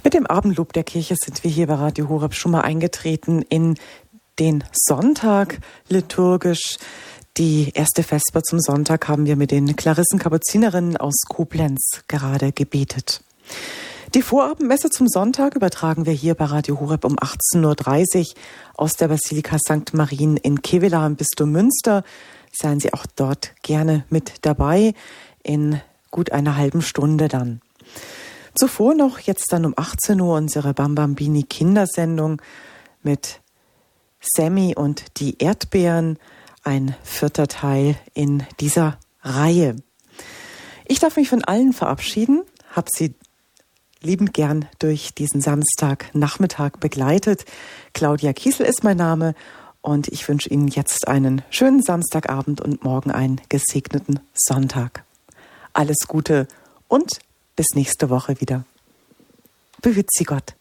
Mit dem Abendlob der Kirche sind wir hier bei Radio Horeb schon mal eingetreten in den Sonntag liturgisch. Die erste Vesper zum Sonntag haben wir mit den Klarissen-Kapuzinerinnen aus Koblenz gerade gebetet. Die Vorabendmesse zum Sonntag übertragen wir hier bei Radio Horeb um 18.30 Uhr aus der Basilika St. Marien in Kevela im Bistum Münster. Seien Sie auch dort gerne mit dabei, in gut einer halben Stunde dann. Zuvor noch, jetzt dann um 18 Uhr, unsere Bambambini Kindersendung mit Sammy und die Erdbeeren, ein 4. Teil in dieser Reihe. Ich darf mich von allen verabschieden, habe Sie liebend gern durch diesen Samstagnachmittag begleitet. Claudia Kiesel ist mein Name und ich wünsche Ihnen jetzt einen schönen Samstagabend und morgen einen gesegneten Sonntag. Alles Gute und bis nächste Woche wieder. Behüt Sie Gott.